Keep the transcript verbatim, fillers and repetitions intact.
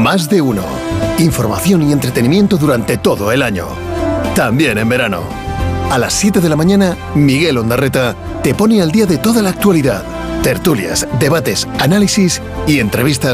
Más de uno. Información y entretenimiento durante todo el año. También en verano. A las siete de la mañana, Miguel Ondarreta te pone al día de toda la actualidad. Tertulias, debates, análisis y entrevistas